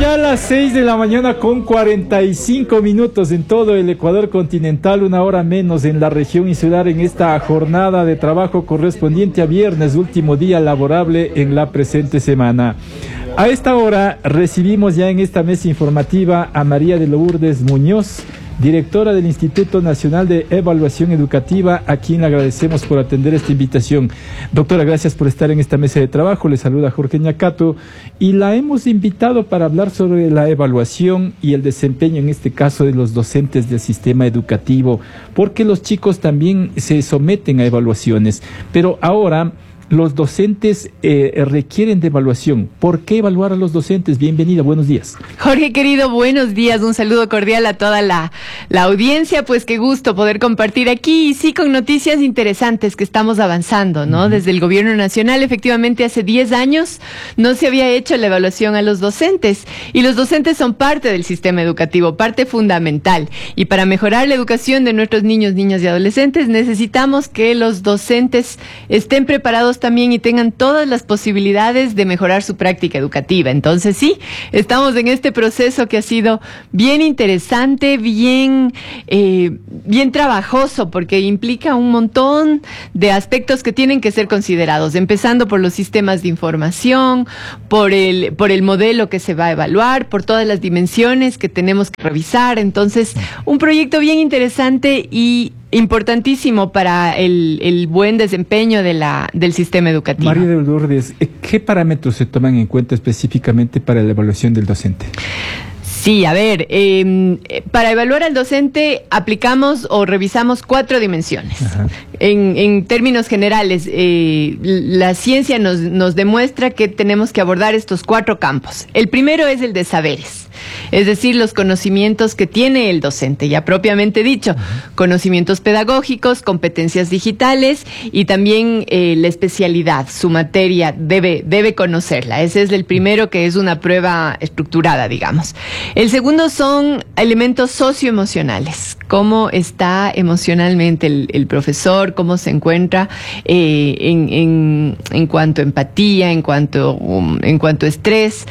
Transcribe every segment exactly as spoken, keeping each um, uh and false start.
ya las seis de la mañana con cuarenta y cinco minutos en todo el Ecuador continental, una hora menos en la región insular en esta jornada de trabajo correspondiente a viernes, último día laborable en la presente semana. A esta hora recibimos ya en esta mesa informativa a María de Lourdes Muñoz, directora del Instituto Nacional de Evaluación Educativa, a quien le agradecemos por atender esta invitación. Doctora, gracias por estar en esta mesa de trabajo. Le saluda Jorge Ñacato y la hemos invitado para hablar sobre la evaluación y el desempeño, en este caso, de los docentes del sistema educativo, porque los chicos también se someten a evaluaciones, pero ahora los docentes eh, requieren de evaluación. ¿Por qué evaluar a los docentes? Bienvenida, buenos días. Jorge, querido, buenos días. Un saludo cordial a toda la, la audiencia. Pues qué gusto poder compartir aquí, y sí, con noticias interesantes que estamos avanzando, ¿no? Uh-huh. Desde el Gobierno Nacional, efectivamente, hace diez años no se había hecho la evaluación a los docentes. Y los docentes son parte del sistema educativo, parte fundamental. Y para mejorar la educación de nuestros niños, niñas y adolescentes, necesitamos que los docentes estén preparados también y tengan todas las posibilidades de mejorar su práctica educativa. Entonces sí, estamos en este proceso que ha sido bien interesante, bien, eh, bien trabajoso, porque implica un montón de aspectos que tienen que ser considerados, empezando por los sistemas de información, por el, por el modelo que se va a evaluar, por todas las dimensiones que tenemos que revisar. Entonces, un proyecto bien interesante y importantísimo para el, el buen desempeño de la, del sistema educativo. María de Lourdes, ¿qué parámetros se toman en cuenta específicamente para la evaluación del docente? Sí, a ver, eh, para evaluar al docente aplicamos o revisamos cuatro dimensiones. En, en términos generales, eh, la ciencia nos, nos demuestra que tenemos que abordar estos cuatro campos. El primero es el de saberes. Es decir, los conocimientos que tiene el docente, ya propiamente dicho, uh-huh. conocimientos pedagógicos, competencias digitales y también eh, la especialidad, su materia, debe, debe conocerla. Ese es el primero, que es una prueba estructurada, digamos. El segundo son elementos socioemocionales. Cómo está emocionalmente el, el profesor, cómo se encuentra eh, en, en, en cuanto a empatía, en cuanto, um, en cuanto a estrés.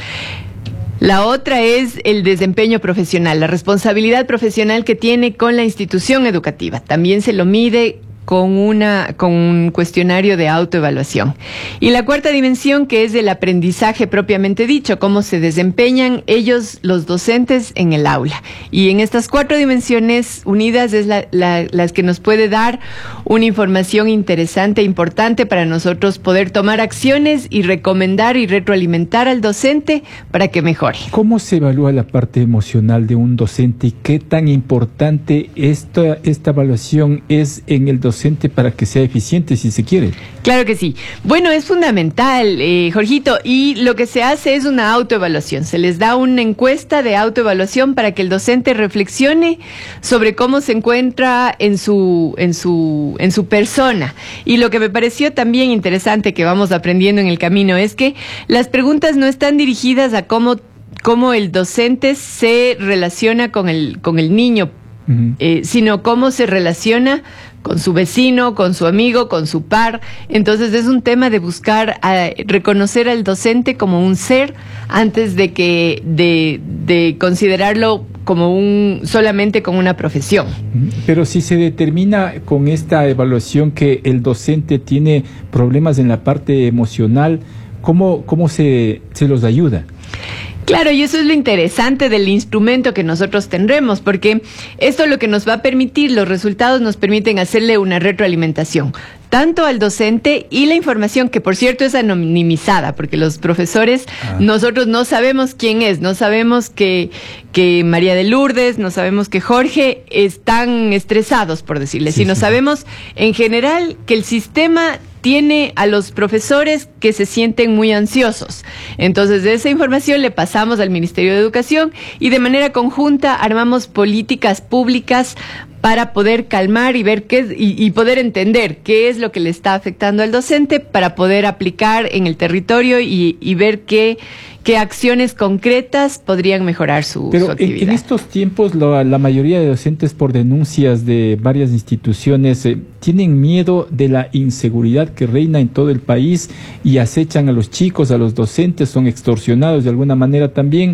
La otra es el desempeño profesional, la responsabilidad profesional que tiene con la institución educativa. También se lo mide con una con un cuestionario de autoevaluación. Y la cuarta dimensión, que es el aprendizaje propiamente dicho, cómo se desempeñan ellos, los docentes, en el aula. Y en estas cuatro dimensiones unidas es la, la, las que nos puede dar una información interesante, importante para nosotros poder tomar acciones y recomendar y retroalimentar al docente para que mejore. ¿Cómo se evalúa la parte emocional de un docente y qué tan importante esta, esta evaluación es en el docente para que sea eficiente, si se quiere? Claro que sí. Bueno, es fundamental, eh, Jorgito, y lo que se hace es una autoevaluación. Se les da una encuesta de autoevaluación para que el docente reflexione sobre cómo se encuentra en su, en su, en su persona. Y lo que me pareció también interesante, que vamos aprendiendo en el camino, es que las preguntas no están dirigidas a cómo, cómo el docente se relaciona con el, con el niño, uh-huh. eh, sino cómo se relaciona con su vecino, con su amigo, con su par. Entonces es un tema de buscar a, reconocer al docente como un ser antes de que de, de considerarlo como un solamente como una profesión. Pero si se determina con esta evaluación que el docente tiene problemas en la parte emocional, ¿cómo, cómo se, se los ayuda? Claro, y eso es lo interesante del instrumento que nosotros tendremos, porque esto es lo que nos va a permitir, los resultados nos permiten hacerle una retroalimentación, tanto al docente, y la información, que por cierto es anonimizada, porque los profesores, ah. nosotros no sabemos quién es, no sabemos que, que María de Lourdes, no sabemos que Jorge están estresados, por decirles, sí, sino sí. sabemos en general que el sistema tiene a los profesores que se sienten muy ansiosos. Entonces, de esa información le pasamos al Ministerio de Educación y de manera conjunta armamos políticas públicas para poder calmar y ver qué y, y poder entender qué es lo que le está afectando al docente para poder aplicar en el territorio y, y ver qué qué acciones concretas podrían mejorar su, Pero su actividad. En, en estos tiempos lo, la mayoría de docentes, por denuncias de varias instituciones, eh, tienen miedo de la inseguridad que reina en todo el país y acechan a los chicos, a los docentes, son extorsionados de alguna manera también.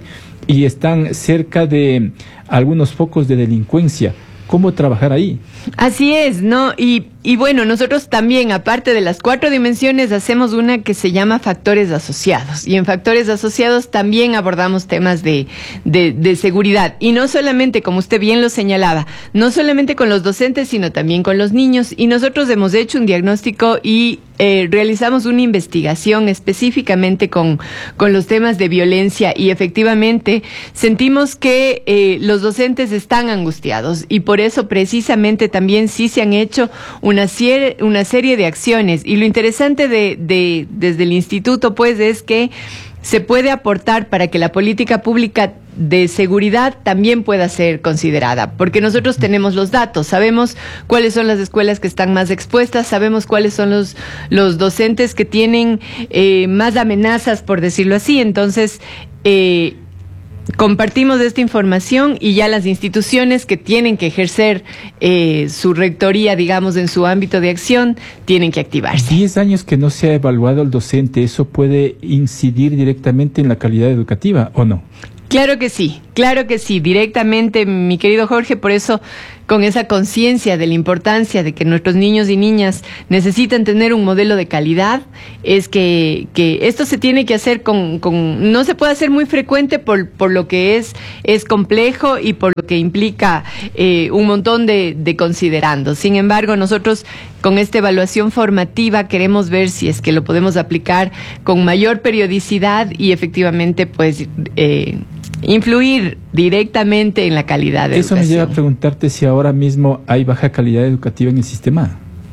y están cerca de algunos focos de delincuencia. ¿Cómo trabajar ahí? Así es, ¿no? Y, y bueno, nosotros también, aparte de las cuatro dimensiones, hacemos una que se llama factores asociados. Y en factores asociados también abordamos temas de, de, de seguridad. Y no solamente, como usted bien lo señalaba, no solamente con los docentes, sino también con los niños. Y nosotros hemos hecho un diagnóstico y eh, realizamos una investigación específicamente con, con los temas de violencia. Y efectivamente sentimos que eh, los docentes están angustiados. Y por eso precisamente también sí se han hecho una, serie, una serie de acciones. Y lo interesante de, de, desde el instituto, pues, es que se puede aportar para que la política pública de seguridad también pueda ser considerada, porque nosotros tenemos los datos, sabemos cuáles son las escuelas que están más expuestas, sabemos cuáles son los, los docentes que tienen eh, más amenazas, por decirlo así. Entonces, eh, compartimos esta información y ya las instituciones que tienen que ejercer eh, su rectoría, digamos, en su ámbito de acción, tienen que activarse. Diez años que no se ha evaluado al docente, ¿eso puede incidir directamente en la calidad educativa o no? Claro que sí, claro que sí, directamente, mi querido Jorge, por eso con esa conciencia de la importancia de que nuestros niños y niñas necesitan tener un modelo de calidad, es que, que esto se tiene que hacer con, con no se puede hacer muy frecuente por, por lo que es, es complejo y por lo que implica eh, un montón de, de considerandos. Sin embargo, nosotros con esta evaluación formativa queremos ver si es que lo podemos aplicar con mayor periodicidad y efectivamente pues eh, influir directamente en la calidad de Eso educación. me lleva a preguntarte si ahora mismo hay baja calidad educativa en el sistema.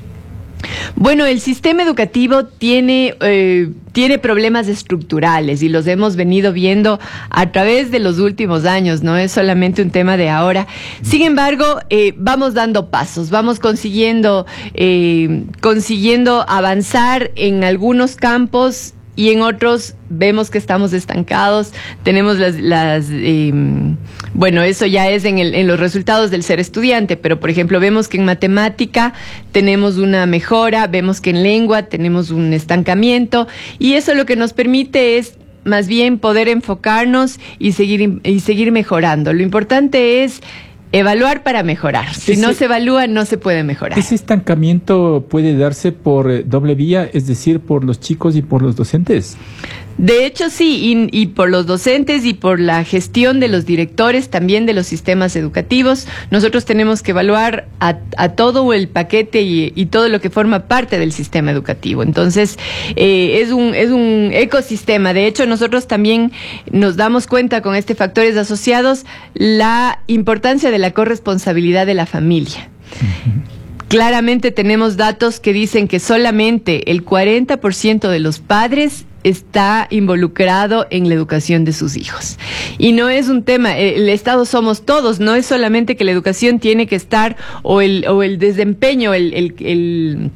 Bueno, el sistema educativo tiene, eh, tiene problemas estructurales y los hemos venido viendo a través de los últimos años, no es solamente un tema de ahora. Sin embargo, eh, vamos dando pasos, vamos consiguiendo, eh, consiguiendo avanzar en algunos campos y en otros vemos que estamos estancados, tenemos las, las eh, bueno, eso ya es en, el, en los resultados del ser estudiante, pero por ejemplo vemos que en matemática tenemos una mejora, vemos que en lengua tenemos un estancamiento y eso lo que nos permite es más bien poder enfocarnos y seguir, y seguir mejorando. Lo importante es evaluar para mejorar. Si ese, no se evalúa, no se puede mejorar. ¿Ese estancamiento puede darse por eh, doble vía, es decir, por los chicos y por los docentes? De hecho, sí, y, y por los docentes y por la gestión de los directores también de los sistemas educativos. Nosotros tenemos que evaluar a, a todo el paquete y, y todo lo que forma parte del sistema educativo. Entonces, eh, es un, es un ecosistema. De hecho, nosotros también nos damos cuenta con este factores asociados la importancia de la corresponsabilidad de la familia. Uh-huh. Claramente tenemos datos que dicen que solamente el cuarenta por ciento de los padres está involucrado en la educación de sus hijos. Y no es un tema, el Estado somos todos, no es solamente que la educación tiene que estar, o el, o el desempeño, el, el, el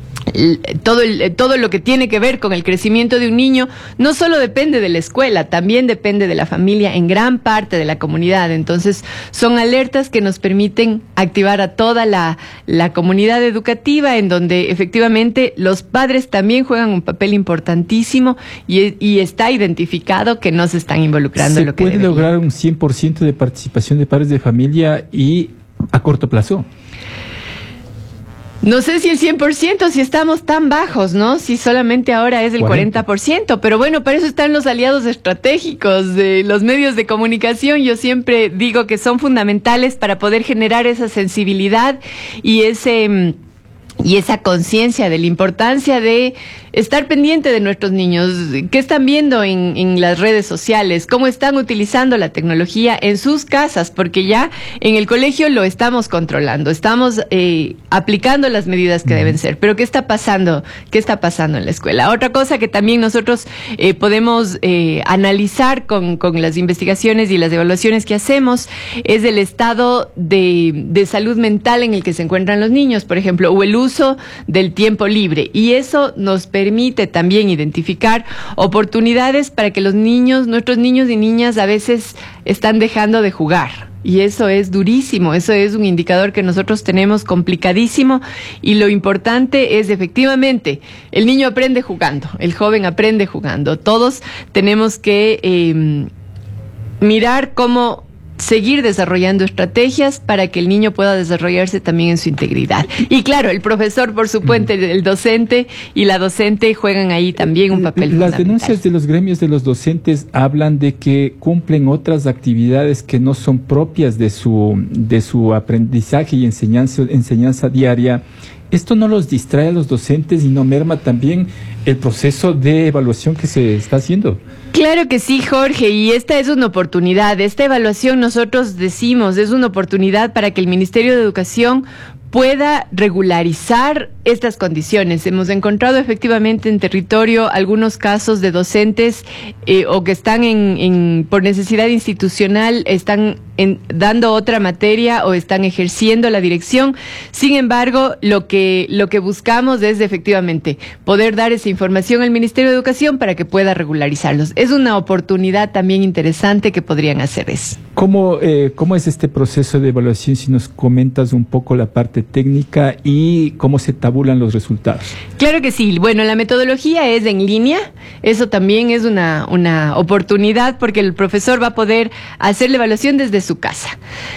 todo, el, todo lo que tiene que ver con el crecimiento de un niño no solo depende de la escuela, también depende de la familia en gran parte de la comunidad. Entonces son alertas que nos permiten activar a toda la, la comunidad educativa, en donde efectivamente los padres también juegan un papel importantísimo y, y está identificado que no se están involucrando en lo que deberían. ¿Se puede lograr un cien por ciento de participación de padres de familia y a corto plazo? No sé si el cien por ciento, si estamos tan bajos, ¿no? Si solamente ahora es el cuarenta por ciento, pero bueno, para eso están los aliados estratégicos de los medios de comunicación. Yo siempre digo que son fundamentales para poder generar esa sensibilidad y ese y esa conciencia de la importancia de estar pendiente de nuestros niños, qué están viendo en, en las redes sociales, cómo están utilizando la tecnología en sus casas, porque ya en el colegio lo estamos controlando, estamos eh, aplicando las medidas que deben ser, pero ¿qué está pasando? ¿Qué está pasando en la escuela? Otra cosa que también nosotros eh, podemos eh, analizar con, con las investigaciones y las evaluaciones que hacemos es el estado de, de salud mental en el que se encuentran los niños, por ejemplo, o el uso del tiempo libre, y eso nos permite permite también identificar oportunidades para que los niños, nuestros niños y niñas a veces están dejando de jugar. Y eso es durísimo, eso es un indicador que nosotros tenemos complicadísimo y lo importante es efectivamente, el niño aprende jugando, el joven aprende jugando. Todos tenemos que... Eh, mirar cómo seguir desarrollando estrategias para que el niño pueda desarrollarse también en su integridad. Y claro, el profesor, por supuesto, el, el docente y la docente juegan ahí también un papel fundamental. Las denuncias de los gremios de los docentes hablan de que cumplen otras actividades que no son propias de su, de su aprendizaje y enseñanza, enseñanza diaria. ¿Esto no los distrae a los docentes y no merma también el proceso de evaluación que se está haciendo? Claro que sí, Jorge, y esta es una oportunidad. Esta evaluación, nosotros decimos, es una oportunidad para que el Ministerio de Educación pueda regularizar estas condiciones. Hemos encontrado efectivamente en territorio algunos casos de docentes eh, o que están en, en por necesidad institucional, están en, dando otra materia o están ejerciendo la dirección. Sin embargo, lo que, lo que buscamos es efectivamente poder dar esa información al Ministerio de Educación para que pueda regularizarlos. Es una oportunidad también interesante que podrían hacer eso. ¿Cómo, eh, ¿Cómo es este proceso de evaluación? Si nos comentas un poco la parte técnica y cómo se tabulan los resultados. Claro que sí. Bueno, la metodología es en línea. Eso también es una, una oportunidad porque el profesor va a poder hacer la evaluación desde su casa.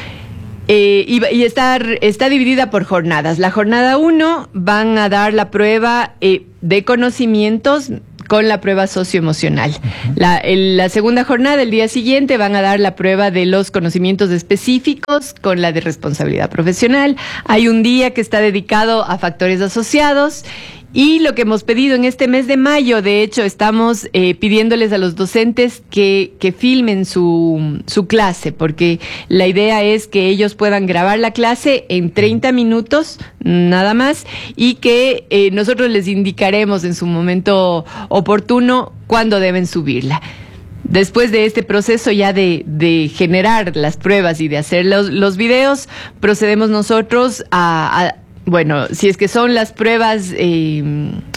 Eh, y y está, está dividida por jornadas. La jornada uno van a dar la prueba eh, de conocimientos con la prueba socioemocional. Uh-huh. La, el, la segunda jornada, el día siguiente, van a dar la prueba de los conocimientos específicos con la de responsabilidad profesional. Hay un día que está dedicado a factores asociados. Y lo que hemos pedido en este mes de mayo, de hecho, estamos eh, pidiéndoles a los docentes que, que filmen su, su clase, porque la idea es que ellos puedan grabar la clase en treinta minutos, nada más, y que eh, nosotros les indicaremos en su momento oportuno cuándo deben subirla. Después de este proceso ya de, de generar las pruebas y de hacer los, los videos, procedemos nosotros a... a Bueno, si es que son las pruebas, eh,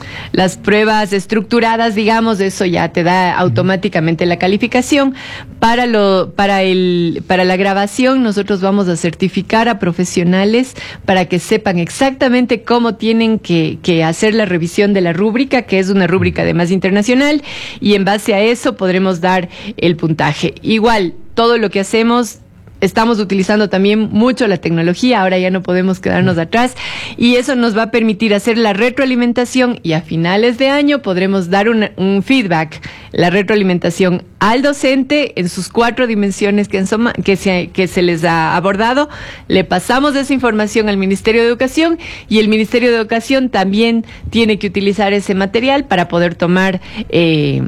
las pruebas estructuradas, digamos, eso ya te da automáticamente la calificación. Para lo, para el, para la grabación, nosotros vamos a certificar a profesionales para que sepan exactamente cómo tienen que, que hacer la revisión de la rúbrica, que es una rúbrica además internacional, y en base a eso podremos dar el puntaje. Igual, todo lo que hacemos, estamos utilizando también mucho la tecnología, ahora ya no podemos quedarnos atrás, y eso nos va a permitir hacer la retroalimentación, y a finales de año podremos dar un, un feedback, la retroalimentación al docente en sus cuatro dimensiones que, en soma, que, se, que se les ha abordado. Le pasamos esa información al Ministerio de Educación, y el Ministerio de Educación también tiene que utilizar ese material para poder tomar... Eh,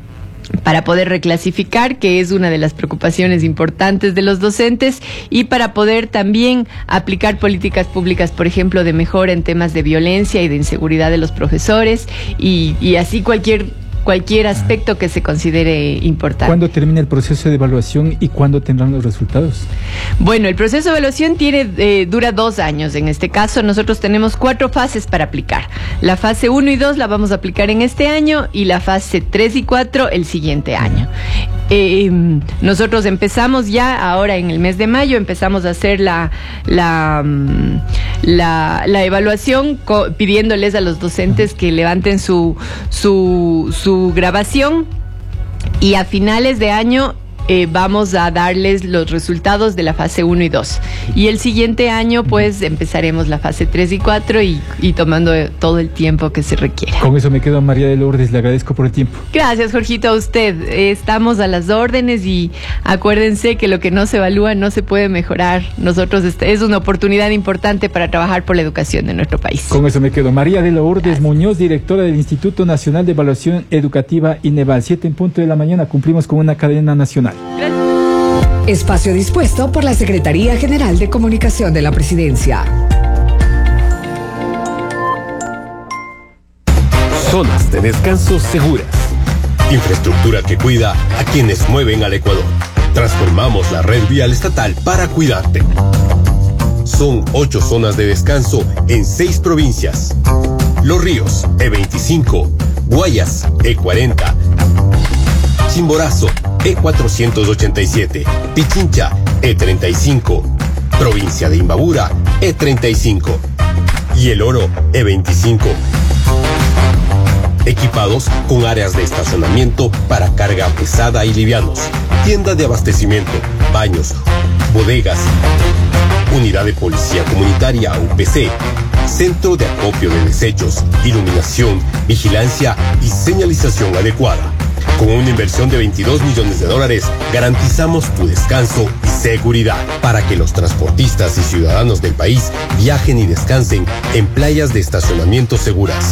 para poder reclasificar, que es una de las preocupaciones importantes de los docentes, y para poder también aplicar políticas públicas, por ejemplo, de mejora en temas de violencia y de inseguridad de los profesores, y, y así cualquier cualquier aspecto que se considere importante. ¿Cuándo termina el proceso de evaluación y cuándo tendrán los resultados? Bueno, el proceso de evaluación tiene eh, dura dos años. En este caso, nosotros tenemos cuatro fases para aplicar. La fase uno y dos la vamos a aplicar en este año, y la fase tres y cuatro el siguiente año. Eh, nosotros empezamos ya ahora en el mes de mayo, empezamos a hacer la la, la, la evaluación, co- pidiéndoles a los docentes que levanten su, su, su grabación, y a finales de año Eh, vamos a darles los resultados de la fase uno y dos. Y el siguiente año, pues, empezaremos la fase tres y cuatro y, y tomando todo el tiempo que se requiera. Con eso me quedo, María de Lourdes. Le agradezco por el tiempo. Gracias, Jorgito, a usted. Eh, estamos a las órdenes, y acuérdense que lo que no se evalúa no se puede mejorar. Nosotros, este, es una oportunidad importante para trabajar por la educación de nuestro país. Con eso me quedo. María de Lourdes Gracias. Muñoz, directora del Instituto Nacional de Evaluación Educativa, INEVAL. Siete en punto de la mañana, cumplimos con una cadena nacional. Gracias. Espacio dispuesto por la Secretaría General de Comunicación de la Presidencia. Zonas de descanso seguras. Infraestructura que cuida a quienes mueven al Ecuador. Transformamos la red vial estatal para cuidarte. Son ocho zonas de descanso en seis provincias. Los Ríos, E veinticinco, Guayas, E cuarenta, Chimborazo, E cuatrocientos ochenta y siete, Pichincha, E treinta y cinco, Provincia de Imbabura, E treinta y cinco y El Oro, E veinticinco. Equipados con áreas de estacionamiento para carga pesada y livianos, tienda de abastecimiento, baños, bodegas, unidad de policía comunitaria U P C, centro de acopio de desechos, iluminación, vigilancia y señalización adecuada. Con una inversión de veintidós millones de dólares, garantizamos tu descanso y seguridad para que los transportistas y ciudadanos del país viajen y descansen en playas de estacionamiento seguras.